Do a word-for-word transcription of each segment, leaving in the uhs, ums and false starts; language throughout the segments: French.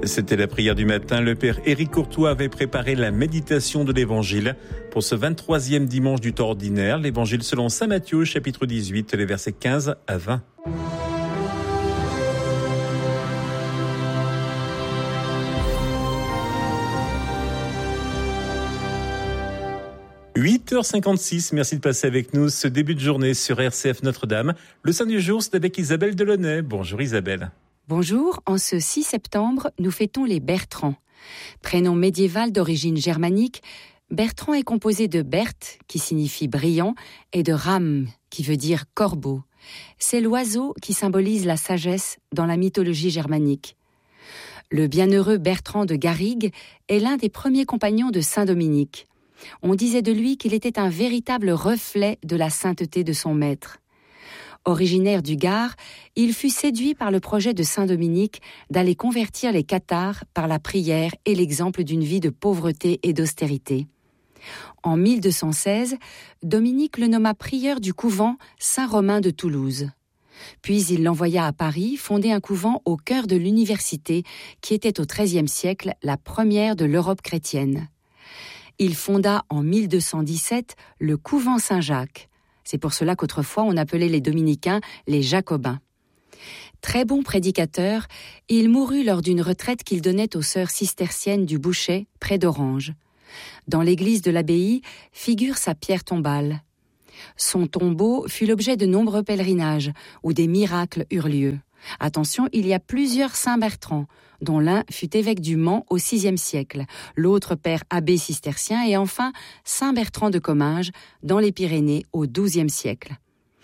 C'était la prière du matin. Le père Éric Courtois avait préparé la méditation de l'Évangile pour ce vingt-troisième dimanche du temps ordinaire. L'Évangile selon saint Matthieu, chapitre dix-huit, les versets quinze à vingt. huit heures cinquante-six, merci de passer avec nous ce début de journée sur R C F Notre-Dame. Le Saint du jour, c'est avec Isabelle Delaunay. Bonjour Isabelle. Bonjour, en ce six septembre, nous fêtons les Bertrands. Prénom médiéval d'origine germanique, Bertrand est composé de Berthe, qui signifie brillant, et de Ram, qui veut dire corbeau. C'est l'oiseau qui symbolise la sagesse dans la mythologie germanique. Le bienheureux Bertrand de Garrigues est l'un des premiers compagnons de saint Dominique. On disait de lui qu'il était un véritable reflet de la sainteté de son maître. Originaire du Gard, il fut séduit par le projet de saint Dominique d'aller convertir les cathares par la prière et l'exemple d'une vie de pauvreté et d'austérité. En mille deux cent seize, Dominique le nomma prieur du couvent Saint-Romain de Toulouse. Puis il l'envoya à Paris fonder un couvent au cœur de l'université qui était au treizième siècle la première de l'Europe chrétienne. Il fonda en mille deux cent dix-sept le couvent Saint-Jacques. C'est pour cela qu'autrefois on appelait les dominicains les Jacobins. Très bon prédicateur, il mourut lors d'une retraite qu'il donnait aux sœurs cisterciennes du Bouchet, près d'Orange. Dans l'église de l'abbaye figure sa pierre tombale. Son tombeau fut l'objet de nombreux pèlerinages où des miracles eurent lieu. Attention, il y a plusieurs Saint Bertrand, dont l'un fut évêque du Mans au sixième siècle, l'autre père abbé cistercien et enfin Saint Bertrand de Comminges dans les Pyrénées au douzième siècle.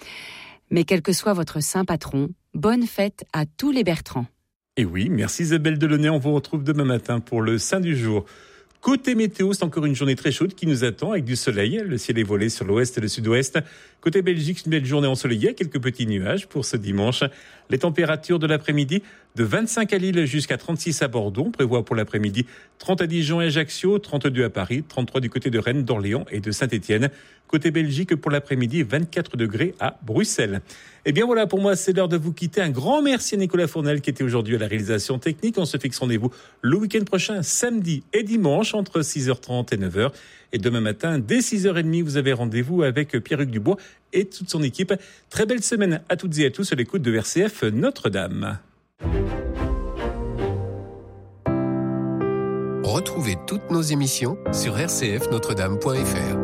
Mais quel que soit votre saint patron, bonne fête à tous les Bertrands. Et oui, merci Isabelle Delaunay, on vous retrouve demain matin pour le Saint du jour. Côté météo, c'est encore une journée très chaude qui nous attend avec du soleil. Le ciel est voilé sur l'ouest et le sud-ouest. Côté Belgique, une belle journée ensoleillée, quelques petits nuages pour ce dimanche. Les températures de l'après-midi, de vingt-cinq à Lille jusqu'à trente-six à Bordeaux. On prévoit pour l'après-midi trente à Dijon et Ajaccio, trente-deux à Paris, trente-trois du côté de Rennes, d'Orléans et de Saint-Étienne. Côté Belgique, pour l'après-midi, vingt-quatre degrés à Bruxelles. Et bien voilà, pour moi, c'est l'heure de vous quitter. Un grand merci à Nicolas Fournel qui était aujourd'hui à la réalisation technique. On se fixe rendez-vous le week-end prochain, samedi et dimanche, entre six heures trente et neuf heures. Et demain matin, dès six heures trente, vous avez rendez-vous avec Pierre-Hugues Dubois et toute son équipe. Très belle semaine à toutes et à tous à l'écoute de R C F Notre-Dame. Retrouvez toutes nos émissions sur r c f notre dame point f r.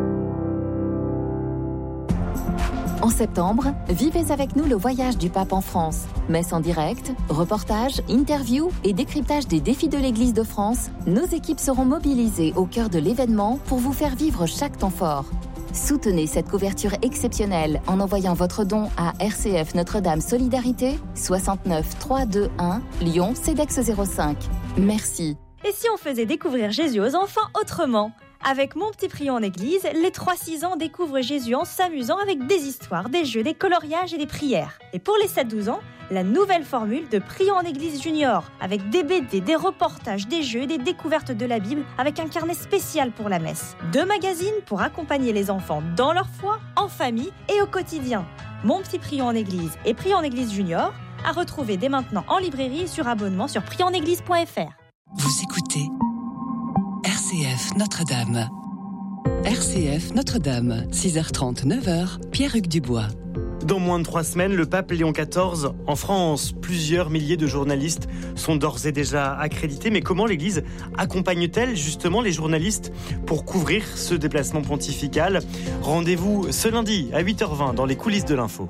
En septembre, vivez avec nous le voyage du pape en France. Messe en direct, reportages, interviews et décryptage des défis de l'Église de France, nos équipes seront mobilisées au cœur de l'événement pour vous faire vivre chaque temps fort. Soutenez cette couverture exceptionnelle en envoyant votre don à R C F Notre-Dame Solidarité, soixante-neuf trois cent vingt-et-un, Lyon, CEDEX zéro cinq. Merci. Et si on faisait découvrir Jésus aux enfants autrement ? Avec Mon Petit Prion en Église, les trois six ans découvrent Jésus en s'amusant avec des histoires, des jeux, des coloriages et des prières. Et pour les sept douze ans, la nouvelle formule de Prion en Église Junior, avec des B D, des reportages, des jeux et des découvertes de la Bible, avec un carnet spécial pour la messe. Deux magazines pour accompagner les enfants dans leur foi, en famille et au quotidien. Mon Petit Prion en Église et Prion en Église Junior, à retrouver dès maintenant en librairie et sur abonnement sur prion en église point f r. Vous écoutez R C F Notre-Dame. R C F Notre-Dame, six heures trente, neuf heures, Pierre-Hugues Dubois. Dans moins de trois semaines, le pape Léon quatorze en France. Plusieurs milliers de journalistes sont d'ores et déjà accrédités. Mais comment l'Église accompagne-t-elle justement les journalistes pour couvrir ce déplacement pontifical ? Rendez-vous ce lundi à huit heures vingt dans les coulisses de l'info.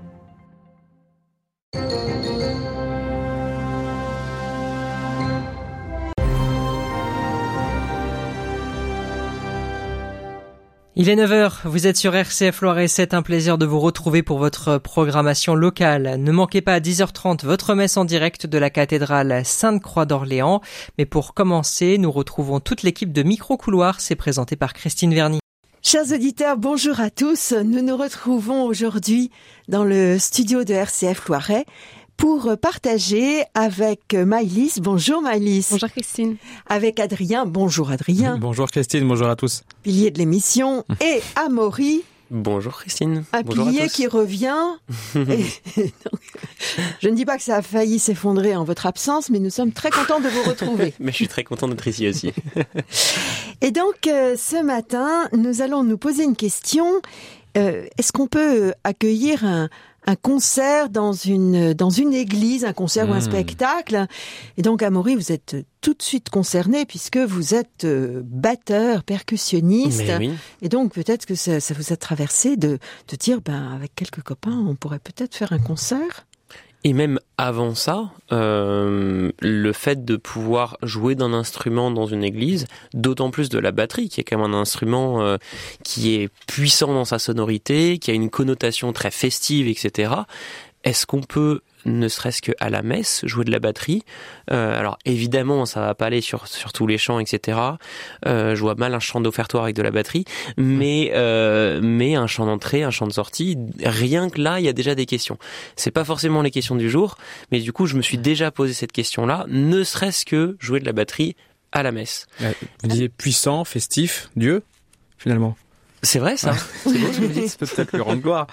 Il est neuf heures, vous êtes sur R C F Loiret, c'est un plaisir de vous retrouver pour votre programmation locale. Ne manquez pas à dix heures trente votre messe en direct de la cathédrale Sainte-Croix d'Orléans. Mais pour commencer, nous retrouvons toute l'équipe de Micro-Couloir, c'est présenté par Christine Verny. Chers auditeurs, bonjour à tous. Nous nous retrouvons aujourd'hui dans le studio de R C F Loiret pour partager avec Maëlys. Bonjour Maëlys. Bonjour Christine. Avec Adrien. Bonjour Adrien. Bonjour Christine, bonjour à tous. Pilier de l'émission. Et Amaury. Bonjour Christine. Un Bonjour pilier à tous. qui revient. Et donc, je ne dis pas que ça a failli s'effondrer en votre absence, mais nous sommes très contents de vous retrouver. Mais je suis très content d'être ici aussi. Et donc, euh, ce matin, nous allons nous poser une question. Euh, est-ce qu'on peut accueillir un, un concert dans une, dans une église, un concert mmh. ou un spectacle? Et donc, Amaury, vous êtes tout de suite concerné puisque vous êtes euh, batteur, percussionniste. Mais oui. Et donc, peut-être que ça, ça vous a traversé de, de dire, ben, avec quelques copains, on pourrait peut-être faire un concert. Et même avant ça, euh, le fait de pouvoir jouer d'un instrument dans une église, d'autant plus de la batterie, qui est quand même un instrument euh, qui est puissant dans sa sonorité, qui a une connotation très festive, et cetera. Est-ce qu'on peut, ne serait-ce qu'à la messe, jouer de la batterie? euh, Alors évidemment, ça va pas aller sur, sur tous les chants, et cetera. Euh, je vois mal un chant d'offertoire avec de la batterie, mais, euh, mais un chant d'entrée, un chant de sortie, rien que là, il y a déjà des questions. C'est pas forcément les questions du jour, mais du coup, je me suis déjà posé cette question-là, ne serait-ce que jouer de la batterie à la messe. Vous disiez puissant, festif, Dieu, finalement. C'est vrai, ça. C'est beau ce que vous dites, c'est peut-être le rang de gloire.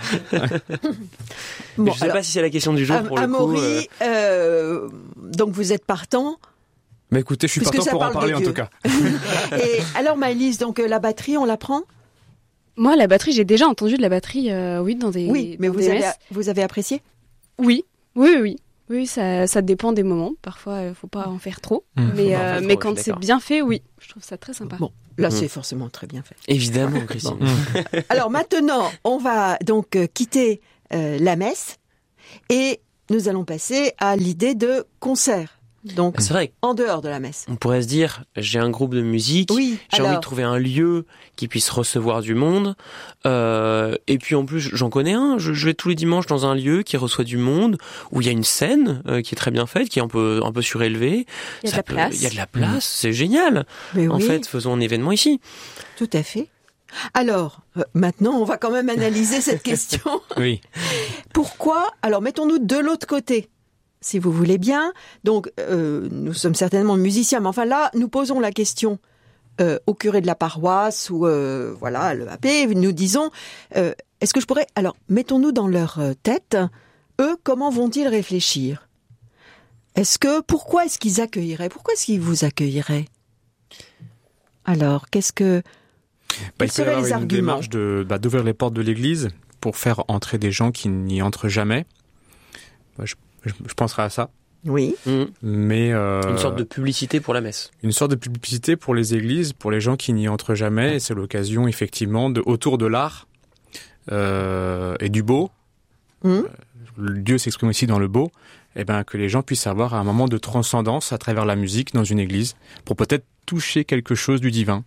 Bon, je sais alors, pas si c'est la question du jour Am- pour le Amaury, coup. Euh... Euh, donc vous êtes partant. Mais écoutez, je suis partant pour en parler en tout cas. Et alors Maëlys, donc euh, la batterie, on la prend? Moi, la batterie, j'ai déjà entendu de la batterie, euh, oui, dans des. Oui, mais dans vous des avez, messes. vous avez apprécié? Oui, oui, oui, oui. Oui, ça, ça dépend des moments. Parfois, il faut pas en faire trop. Mmh. Mais, euh, trop, mais quand c'est bien fait, oui, je trouve ça très sympa. Bon, là, mmh. c'est Mmh. forcément très bien fait. Évidemment, Christine. Bon. Alors maintenant, on va donc euh, quitter euh, la messe et nous allons passer à l'idée de concert. Donc, c'est vrai. En dehors de la messe. On pourrait se dire, j'ai un groupe de musique, oui, j'ai alors... envie de trouver un lieu qui puisse recevoir du monde. Euh, et puis en plus, j'en connais un. Je, je vais tous les dimanches dans un lieu qui reçoit du monde, où il y a une scène euh, qui est très bien faite, qui est un peu, un peu surélevée. Il y a de la peut, place. Il y a de la place, mmh. c'est génial. Mais en oui. fait, faisons un événement ici. Tout à fait. Alors, euh, maintenant, on va quand même analyser cette question. Oui. Pourquoi? Alors, mettons-nous de l'autre côté. Si vous voulez bien. Donc, euh, nous sommes certainement musiciens, mais enfin là, nous posons la question euh, au curé de la paroisse ou euh, voilà le abbé. Nous disons, euh, est-ce que je pourrais... Alors, mettons-nous dans leur tête. Eux, comment vont-ils réfléchir? Est-ce que... Pourquoi est-ce qu'ils accueilleraient? Pourquoi est-ce qu'ils vous accueilleraient? Alors, qu'est-ce que... Bah, il peut y avoir une arguments démarche de, bah, d'ouvrir les portes de l'église pour faire entrer des gens qui n'y entrent jamais. Bah, je Je, je penserai à ça. Oui. Mmh. Mais euh, une sorte de publicité pour la messe. Une sorte de publicité pour les églises, pour les gens qui n'y entrent jamais. Et c'est l'occasion, effectivement, de, autour de l'art euh, et du beau. Mmh. Euh, Dieu s'exprime aussi dans le beau. Et ben que les gens puissent avoir un moment de transcendance à travers la musique dans une église, pour peut-être toucher quelque chose du divin.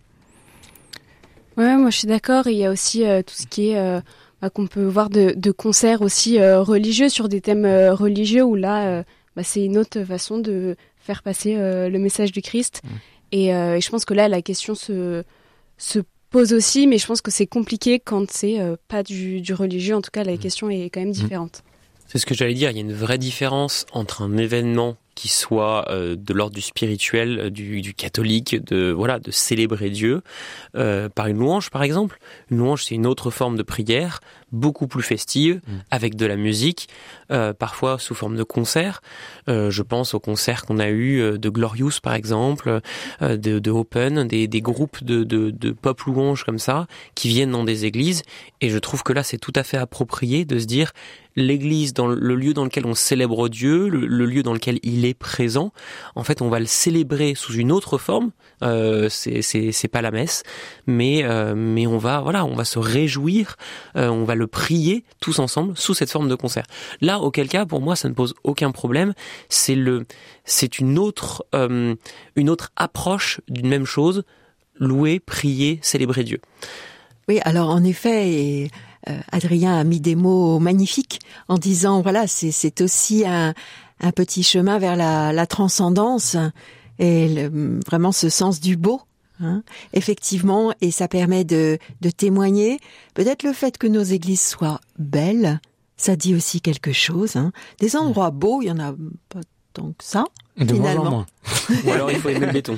Ouais, moi je suis d'accord. Et il y a aussi euh, tout ce qui est euh, bah, qu'on peut voir de, de concerts aussi euh, religieux sur des thèmes euh, religieux où là, euh, bah, c'est une autre façon de faire passer euh, le message du Christ. Mmh. Et, euh, et je pense que là, la question se se pose aussi, mais je pense que c'est compliqué quand c'est euh, pas du, du religieux. En tout cas, la mmh. question est quand même différente. Mmh. C'est ce que j'allais dire. Il y a une vraie différence entre un événement qui soit euh, de l'ordre du spirituel, du, du catholique, de voilà, de célébrer Dieu euh, par une louange, par exemple. Une louange, c'est une autre forme de prière, beaucoup plus festive, mmh. avec de la musique, euh, parfois sous forme de concert. Euh, je pense aux concerts qu'on a eu de Glorious, par exemple, euh, de, de Open, des, des groupes de, de, de pop louanges comme ça, qui viennent dans des églises. Et je trouve que là, c'est tout à fait approprié de se dire, l'église, dans le lieu dans lequel on célèbre Dieu, le, le lieu dans lequel il est présent, en fait, on va le célébrer sous une autre forme. Euh, c'est, c'est, c'est pas la messe, mais euh, mais on va voilà, on va se réjouir, euh, on va le prier tous ensemble sous cette forme de concert. Là, auquel cas, pour moi, ça ne pose aucun problème. C'est le, c'est une autre euh, une autre approche d'une même chose. Louer, prier, célébrer Dieu. Oui, alors en effet. Et... Euh, Adrien a mis des mots magnifiques en disant voilà c'est c'est aussi un un petit chemin vers la la transcendance et le, vraiment ce sens du beau hein, effectivement, et ça permet de de témoigner. Peut-être le fait que nos églises soient belles, ça dit aussi quelque chose hein. Des endroits beaux, il y en a pas tant que ça. De finalement. moins en moins. Ou alors il faut aimer le béton.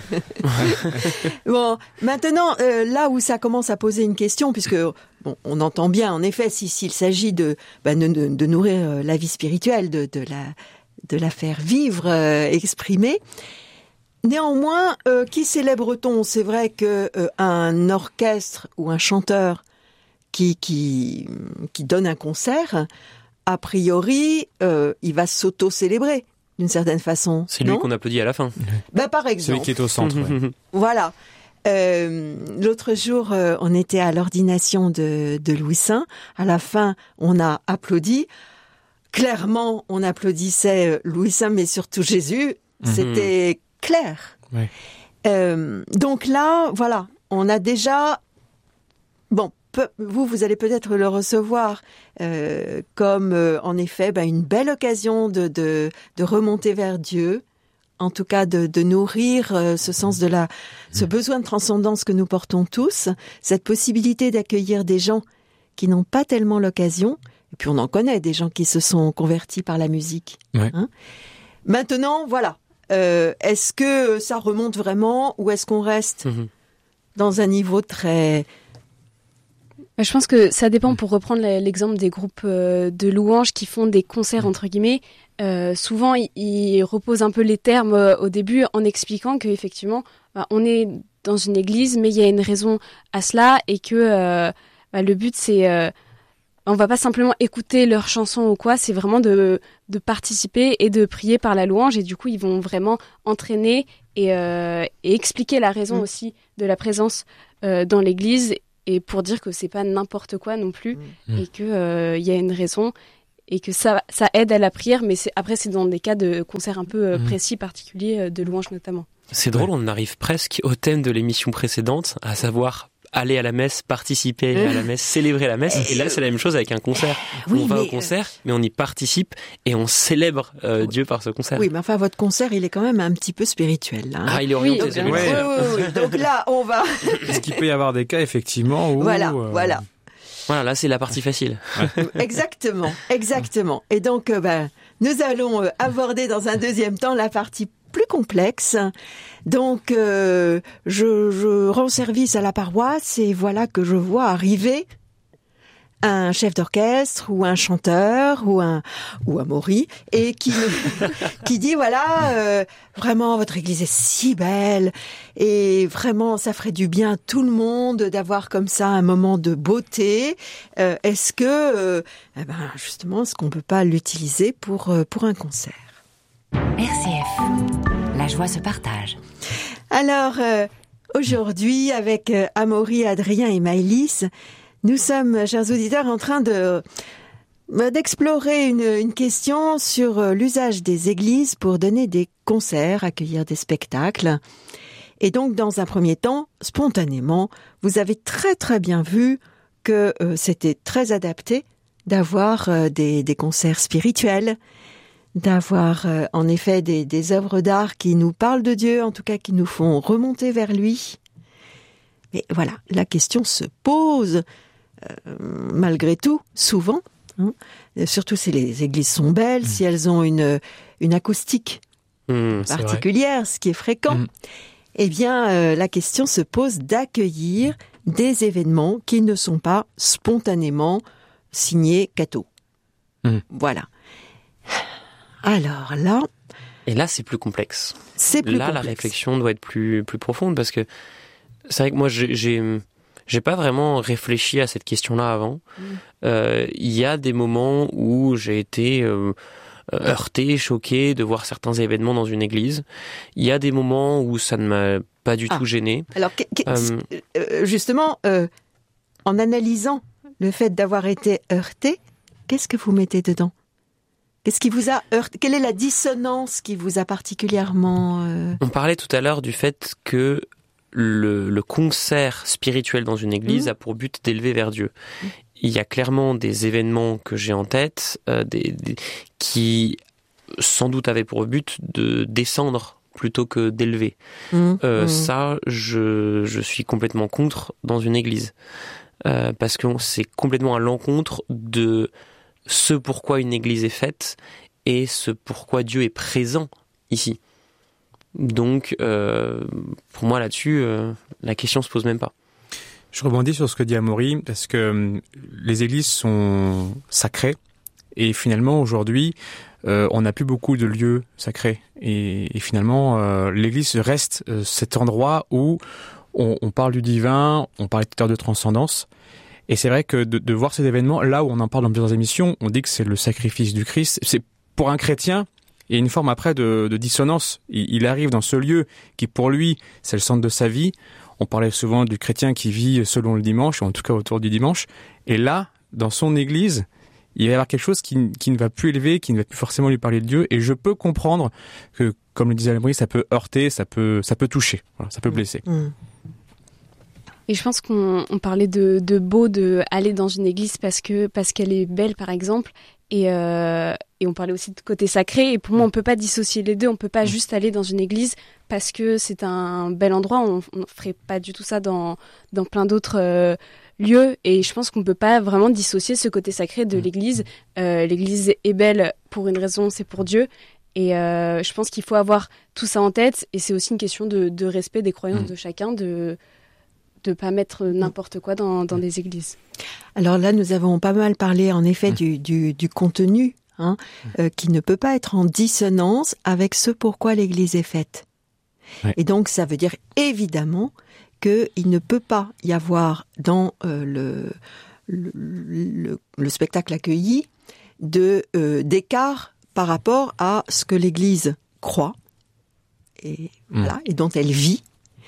Bon, maintenant, euh, là où ça commence à poser une question, puisque bon, on entend bien, en effet, si, s'il s'agit de, bah, de, de, de nourrir euh, la vie spirituelle, de, de, la, de la faire vivre, euh, exprimer. Néanmoins, euh, qui célèbre-t-on ? C'est vrai que euh, un orchestre ou un chanteur qui, qui, qui donne un concert, a priori, euh, il va s'auto-célébrer. D'une certaine façon. C'est lui non qu'on applaudit à la fin. Ben, par exemple. Celui qui est au centre. Ouais. Voilà. Euh, l'autre jour, euh, on était à l'ordination de, de Louis Saint. À la fin, on a applaudi. Clairement, on applaudissait Louis Saint, mais surtout Jésus. Mm-hmm. C'était clair. Ouais. Euh, donc là, voilà, on a déjà... Bon, vous, vous allez peut-être le recevoir euh, comme, euh, en effet, bah, une belle occasion de, de, de remonter vers Dieu, en tout cas de, de nourrir euh, ce sens de la, ce besoin de transcendance que nous portons tous, cette possibilité d'accueillir des gens qui n'ont pas tellement l'occasion, et puis on en connaît des gens qui se sont convertis par la musique. Ouais. Hein. Maintenant, voilà, euh, est-ce que ça remonte vraiment ou est-ce qu'on reste mmh. dans un niveau très... Je pense que ça dépend, pour reprendre l'exemple des groupes de louanges qui font des concerts, entre guillemets. Euh, souvent, ils, ils reposent un peu les termes au début en expliquant qu'effectivement, bah, on est dans une église, mais il y a une raison à cela et que euh, bah, le but, c'est... Euh, on va pas simplement écouter leurs chansons ou quoi, c'est vraiment de, de participer et de prier par la louange. Et du coup, ils vont vraiment entraîner et, euh, et expliquer la raison mmh. aussi de la présence euh, dans l'église, et pour dire que c'est pas n'importe quoi non plus, mmh. et que euh, y a une raison, et que ça, ça aide à la prière, mais c'est, après c'est dans des cas de concerts un peu euh, précis, particuliers, de louanges notamment. C'est drôle, on arrive presque au thème de l'émission précédente, à savoir aller à la messe, participer à la messe, célébrer la messe. Et là, c'est la même chose avec un concert. Oui, on va au concert, mais on y participe et on célèbre euh, oui. Dieu par ce concert. Oui, mais enfin, votre concert, il est quand même un petit peu spirituel. Là, hein. Ah, il est orienté. Oui, c'est donc, ouais. oui, oui, oui. Donc là, on va... Parce qu'il peut y avoir des cas, effectivement, où... Voilà, euh... voilà. Voilà, là, c'est la partie facile. Exactement, exactement. Et donc, euh, ben, nous allons euh, aborder dans un deuxième temps la partie plus complexe. Donc, euh, je, je rends service à la paroisse et voilà que je vois arriver un chef d'orchestre ou un chanteur ou un ou un mori et qui qui dit voilà euh, vraiment votre église est si belle et vraiment ça ferait du bien à tout le monde d'avoir comme ça un moment de beauté. Euh, est-ce que euh, eh ben justement est-ce qu'on peut pas l'utiliser pour euh, pour un concert? R C F, la joie se partage. Alors, euh, aujourd'hui, avec euh, Amaury, Adrien et Maëlys, nous sommes, chers auditeurs, en train de d'explorer une, une question sur euh, l'usage des églises pour donner des concerts, accueillir des spectacles. Et donc, dans un premier temps, spontanément, vous avez très très bien vu que euh, c'était très adapté d'avoir euh, des, des concerts spirituels, d'avoir euh, en effet des, des œuvres d'art qui nous parlent de Dieu, en tout cas qui nous font remonter vers lui. Mais voilà, la question se pose, euh, malgré tout, souvent, hein, surtout si les églises sont belles, mmh. si elles ont une, une acoustique mmh, particulière, ce qui est fréquent, mmh. eh bien, euh, la question se pose d'accueillir des événements qui ne sont pas spontanément signés catho. Mmh. Voilà. Alors là... Et là, c'est plus complexe. C'est plus là, complexe. La réflexion doit être plus, plus profonde parce que c'est vrai que moi, j'ai, j'ai, j'ai pas vraiment réfléchi à cette question-là avant. Il mmh. euh, y a des moments où j'ai été euh, heurté, choqué de voir certains événements dans une église. Il y a des moments où ça ne m'a pas du ah. tout gêné. Alors, qu- qu- euh, justement, euh, en analysant le fait d'avoir été heurté, qu'est-ce que vous mettez dedans ? Qu'est-ce qui vous a heurté ? Quelle est la dissonance qui vous a particulièrement... Euh... On parlait tout à l'heure du fait que le, le concert spirituel dans une église mmh. a pour but d'élever vers Dieu. Mmh. Il y a clairement des événements que j'ai en tête euh, des, des, qui sans doute avaient pour but de descendre plutôt que d'élever. Mmh. Euh, mmh. Ça, je, je suis complètement contre dans une église. Euh, parce que c'est complètement à l'encontre de... ce pourquoi une église est faite et ce pourquoi Dieu est présent ici. Donc, euh, pour moi là-dessus, euh, la question se pose même pas. Je rebondis sur ce que dit Amaury, parce que euh, les églises sont sacrées, et finalement aujourd'hui, euh, on n'a plus beaucoup de lieux sacrés, et, et finalement, euh, l'église reste euh, cet endroit où on, on parle du divin, on parle tout à l'heure de transcendance, et c'est vrai que de, de voir ces événements, là où on en parle dans plusieurs émissions, on dit que c'est le sacrifice du Christ. C'est pour un chrétien, il y a une forme après de, de dissonance. Il, il arrive dans ce lieu qui pour lui, c'est le centre de sa vie. On parlait souvent du chrétien qui vit selon le dimanche, ou en tout cas autour du dimanche. Et là, dans son église, il va y avoir quelque chose qui, qui ne va plus élever, qui ne va plus forcément lui parler de Dieu. Et je peux comprendre que, comme le disait Amaury, ça peut heurter, ça peut, ça peut toucher, voilà, ça peut blesser. Mmh. Et je pense qu'on on parlait de, de beau, de aller dans une église parce que parce qu'elle est belle, par exemple. Et, euh, et on parlait aussi de côté sacré. Et pour moi, on peut pas dissocier les deux. On peut pas juste aller dans une église parce que c'est un bel endroit. On ne ferait pas du tout ça dans, dans plein d'autres euh, lieux. Et je pense qu'on peut pas vraiment dissocier ce côté sacré de l'église. Euh, l'église est belle pour une raison, c'est pour Dieu. Et euh, je pense qu'il faut avoir tout ça en tête. Et c'est aussi une question de, de respect des croyances mmh. de chacun, de de pas mettre n'importe quoi dans, dans des églises. Alors là, nous avons pas mal parlé en effet du, du, du contenu, hein, euh, qui ne peut pas être en dissonance avec ce pourquoi l'Église est faite. Ouais. Et donc, ça veut dire évidemment qu'il ne peut pas y avoir dans euh, le, le, le, le spectacle accueilli de, euh, d'écart par rapport à ce que l'Église croit et, mmh. voilà, et dont elle vit.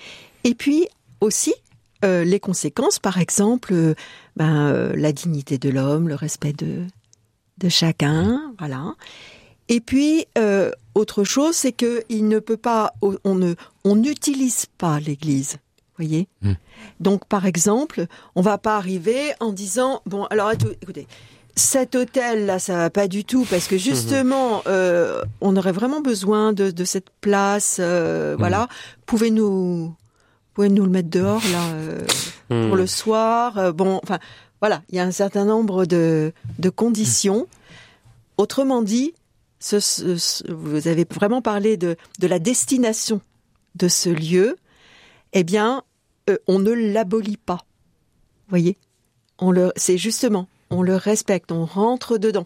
Et puis aussi, Euh, les conséquences, par exemple, euh, ben, euh, la dignité de l'homme, le respect de, de chacun, voilà. Et puis, euh, autre chose, c'est qu'il ne peut pas, on ne, on n'utilise pas l'Église, voyez. Mmh. Donc, par exemple, on va pas arriver en disant, bon, alors, écoutez, cet hôtel-là, ça va pas du tout, parce que justement, euh, on aurait vraiment besoin de, de cette place, euh, mmh. voilà. Pouvez-nous... Vous pouvez nous le mettre dehors là euh, mmh. pour le soir. Euh, bon, enfin, voilà, il y a un certain nombre de, de conditions. Autrement dit, ce, ce, ce, vous avez vraiment parlé de, de la destination de ce lieu. Eh bien, euh, on ne l'abolit pas. Vous voyez, on le, c'est justement, on le respecte, on rentre dedans.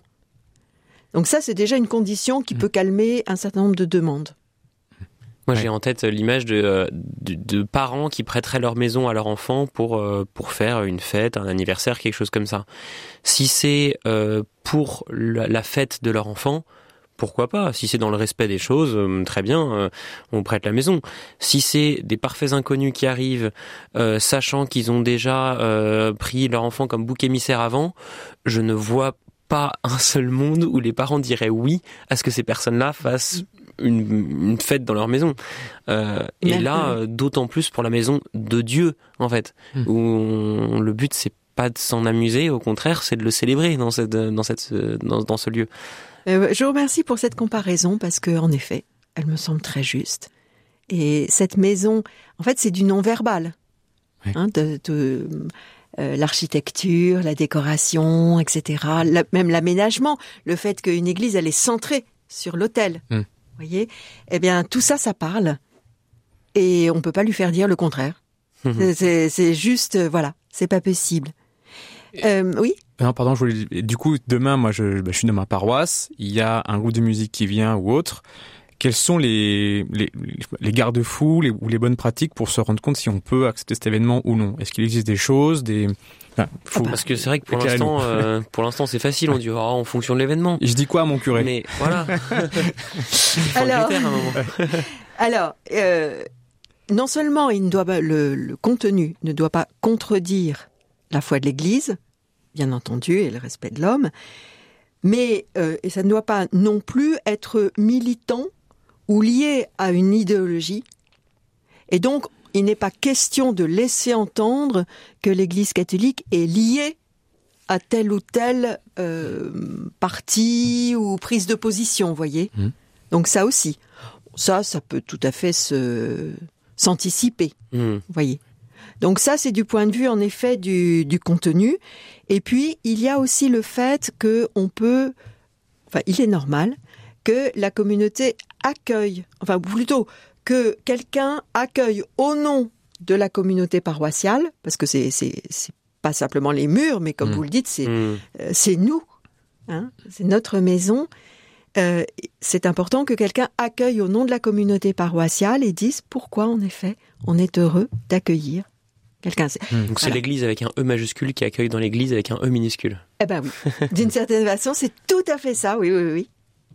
Donc ça, c'est déjà une condition qui mmh. peut calmer un certain nombre de demandes. Moi, ouais. j'ai en tête l'image de, de, de parents qui prêteraient leur maison à leur enfant pour, pour faire une fête, un anniversaire, quelque chose comme ça. Si c'est euh, pour la, la fête de leur enfant, pourquoi pas ? Si c'est dans le respect des choses, euh, très bien, euh, on prête la maison. Si c'est des parfaits inconnus qui arrivent, euh, sachant qu'ils ont déjà euh, pris leur enfant comme bouc émissaire avant, je ne vois pas un seul monde où les parents diraient oui à ce que ces personnes-là fassent Une, une fête dans leur maison. Euh, et là, euh, d'autant plus pour la maison de Dieu, en fait, mmh. où on, le but, c'est pas de s'en amuser, au contraire, c'est de le célébrer dans, cette, dans, cette, dans, dans ce lieu. Euh, je vous remercie pour cette comparaison, parce que en effet, elle me semble très juste. Et cette maison, en fait, c'est du non-verbal. Oui. Hein, de, de euh, l'architecture, la décoration, et cetera. La, même l'aménagement, le fait qu'une église, elle est centrée sur l'autel. Mmh. Vous voyez, eh bien, tout ça, ça parle. Et on peut pas lui faire dire le contraire. Mmh. C'est, c'est, c'est juste, euh, voilà, c'est pas possible. Euh, oui. Non, pardon, je voulais... Du coup, demain, moi, je, bah, je suis dans ma paroisse. Il y a un groupe de musique qui vient ou autre. Quels sont les, les, les garde-fous les, ou les bonnes pratiques pour se rendre compte si on peut accepter cet événement ou non ? Est-ce qu'il existe des choses, des... Enfin, faut... Parce que c'est vrai que pour l'instant, euh, pour l'instant, c'est facile. On dit oh, en fonction de l'événement. Et je dis quoi à mon curé ? Mais voilà. alors, alors euh, non seulement il ne doit pas, le, le contenu ne doit pas contredire la foi de l'Église, bien entendu, et le respect de l'homme, mais euh, et ça ne doit pas non plus être militant ou lié à une idéologie. Et donc, il n'est pas question de laisser entendre que l'Église catholique est liée à tel ou tel euh, parti ou prise de position, vous voyez. Mmh. Donc ça aussi, ça, ça peut tout à fait se s'anticiper, mmh. vous voyez. Donc ça, c'est du point de vue, en effet, du, du contenu. Et puis, il y a aussi le fait que on peut, enfin, il est normal que la communauté accueille, enfin plutôt que quelqu'un accueille au nom de la communauté paroissiale, parce que c'est c'est c'est pas simplement les murs, mais comme mmh. vous le dites, c'est mmh. euh, c'est nous, hein, c'est notre maison. Euh, c'est important que quelqu'un accueille au nom de la communauté paroissiale et dise pourquoi, en effet, on est heureux d'accueillir quelqu'un. Mmh. Donc voilà. C'est l'église avec un E majuscule qui accueille dans l'église avec un E minuscule. Eh ben oui, d'une certaine façon, c'est tout à fait ça, oui, oui, oui.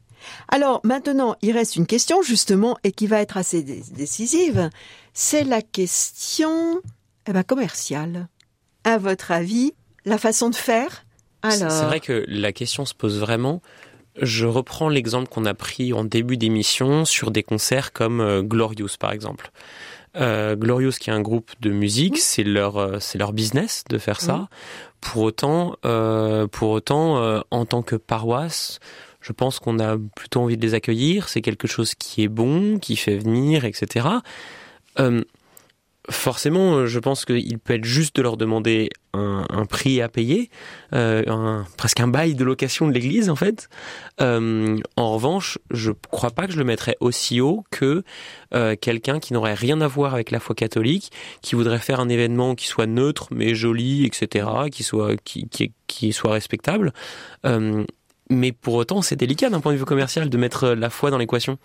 Alors maintenant, il reste une question justement et qui va être assez dé- décisive. C'est la question eh ben, commerciale. À votre avis, la façon de faire ? Alors... C'est vrai que la question se pose vraiment. Je reprends l'exemple qu'on a pris en début d'émission sur des concerts comme euh, Glorious par exemple. Euh, Glorious qui est un groupe de musique, mmh. c'est leur euh, c'est leur business de faire ça. Mmh. Pour autant, euh, pour autant, euh, en tant que paroisse, je pense qu'on a plutôt envie de les accueillir. C'est quelque chose qui est bon, qui fait venir, et cetera. Euh, Forcément, je pense qu'il peut être juste de leur demander un, un prix à payer, euh, un, presque un bail de location de l'église en fait. Euh, en revanche, je crois pas que je le mettrais aussi haut que euh, quelqu'un qui n'aurait rien à voir avec la foi catholique, qui voudrait faire un événement qui soit neutre mais joli, et cetera, qui soit qui qui, qui soit respectable. Euh, mais pour autant, c'est délicat d'un point de vue commercial de mettre la foi dans l'équation.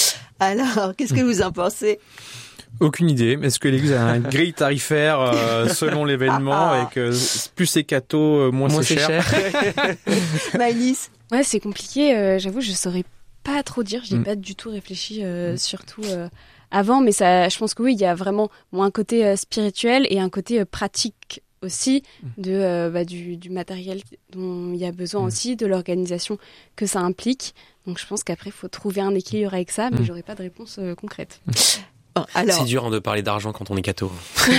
Alors, qu'est-ce que vous en pensez ? Aucune idée. Est-ce que l'église a un grille tarifaire euh, selon l'événement et que plus c'est catho, moins, moins c'est, c'est cher, cher. Maëlys ? Ouais, c'est compliqué. Euh, j'avoue, je saurais pas trop dire. J'ai mm. pas du tout réfléchi, euh, mm. surtout euh, avant. Mais ça, je pense que oui, il y a vraiment bon, un côté euh, spirituel et un côté euh, pratique aussi de euh, bah, du, du matériel dont il y a besoin mm. aussi, de l'organisation que ça implique. Donc je pense qu'après, il faut trouver un équilibre avec ça, mais mm. j'aurais pas de réponse euh, concrète. Bon, alors... C'est dur hein, de parler d'argent quand on est catho.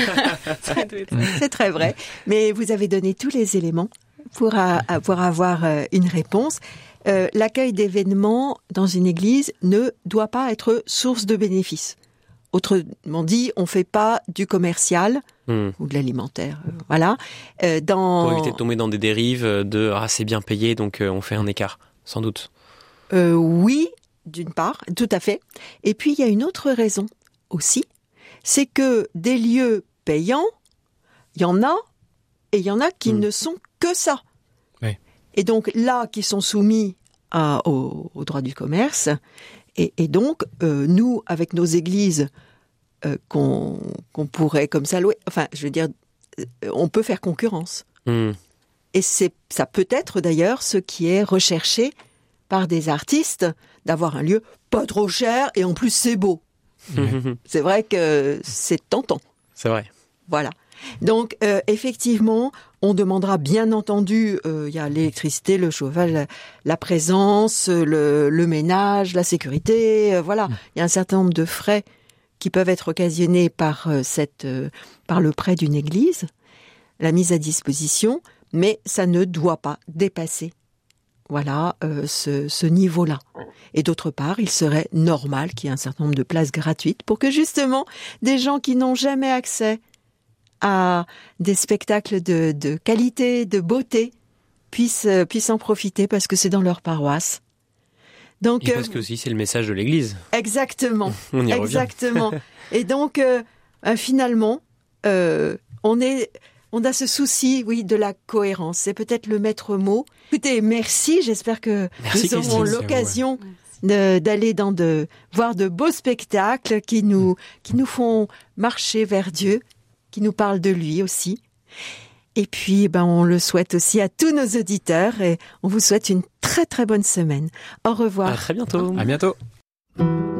C'est très vrai. Mais vous avez donné tous les éléments pour, a, pour avoir euh, une réponse. Euh, l'accueil d'événements dans une église ne doit pas être source de bénéfices. Autrement dit, on ne fait pas du commercial mmh. ou de l'alimentaire. Euh, voilà. Euh, dans... Pour éviter de tomber dans des dérives de « ah, c'est bien payé, donc euh, on fait un écart », sans doute. Euh, oui, d'une part, tout à fait. Et puis, il y a une autre raison aussi, c'est que des lieux payants, il y en a, et il y en a qui mmh. ne sont que ça. Oui. Et donc là, qui sont soumis à, au, au droit du commerce, et, et donc euh, nous, avec nos églises, euh, qu'on, qu'on pourrait comme ça louer, enfin, je veux dire, on peut faire concurrence. Mmh. Et c'est, ça peut être d'ailleurs ce qui est recherché par des artistes, d'avoir un lieu pas trop cher, et en plus c'est beau. Mmh. C'est vrai que c'est tentant. C'est vrai. Voilà. Donc, euh, effectivement, on demandera bien entendu, euh, il y a l'électricité, le chauffage, la, la présence, le, le ménage, la sécurité, euh, voilà. Mmh. Il y a un certain nombre de frais qui peuvent être occasionnés par, euh, cette, euh, par le prêt d'une église, la mise à disposition, mais ça ne doit pas dépasser Voilà, euh, ce, ce niveau-là. Et d'autre part, il serait normal qu'il y ait un certain nombre de places gratuites pour que justement des gens qui n'ont jamais accès à des spectacles de, de qualité, de beauté, puissent, euh, puissent en profiter parce que c'est dans leur paroisse. Donc, et parce euh, que aussi c'est le message de l'Église. Exactement. On y exactement. revient. Et donc, euh, euh, finalement, euh, on est... On a ce souci, oui, de la cohérence. C'est peut-être le maître mot. Écoutez, merci. J'espère que merci nous aurons Christine, l'occasion de, d'aller dans de, voir de beaux spectacles qui nous, qui nous font marcher vers Dieu, qui nous parlent de lui aussi. Et puis, ben, on le souhaite aussi à tous nos auditeurs et on vous souhaite une très très bonne semaine. Au revoir. À très bientôt. À bientôt.